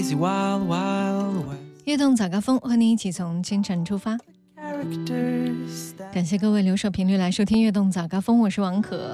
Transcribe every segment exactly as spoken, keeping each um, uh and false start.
悦动早高峰，和你一起从清晨出发。感谢各位留守频率来收听悦动早高峰，我是王可。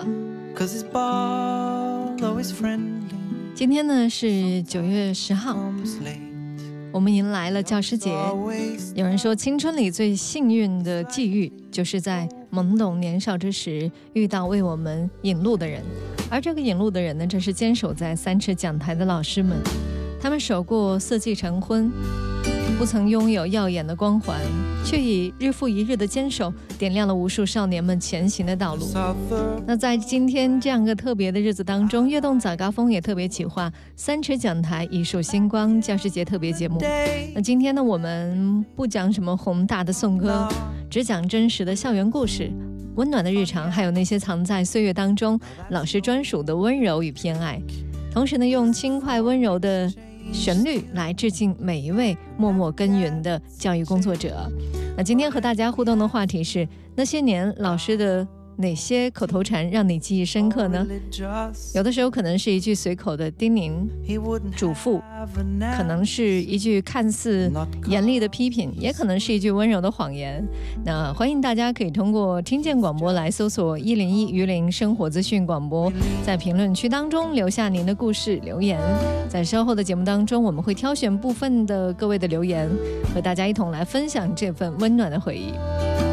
今天呢是九月十号，我们迎来了教师节。有人说青春里最幸运的际遇，就是在懵懂年少之时遇到为我们引路的人，而这个引路的人呢，正是坚守在三尺讲台的老师们。他们守过四季晨昏，不曾拥有耀眼的光环，却以日复一日的坚守点亮了无数少年们前行的道路。那在今天这样个特别的日子当中，悦动早高峰也特别企划三尺讲台一束星光教师节特别节目。那今天呢，我们不讲什么宏大的颂歌，只讲真实的校园故事，温暖的日常，还有那些藏在岁月当中老师专属的温柔与偏爱。同时呢，用轻快温柔的旋律来致敬每一位默默耕耘的教育工作者。那今天和大家互动的话题是，那些年老师的哪些口头禅让你记忆深刻呢？有的时候可能是一句随口的叮咛嘱咐，可能是一句看似严厉的批评，也可能是一句温柔的谎言。那欢迎大家可以通过听见广播来搜索一零一榆林生活资讯广播，在评论区当中留下您的故事留言。在稍后的节目当中，我们会挑选部分的各位的留言，和大家一同来分享这份温暖的回忆。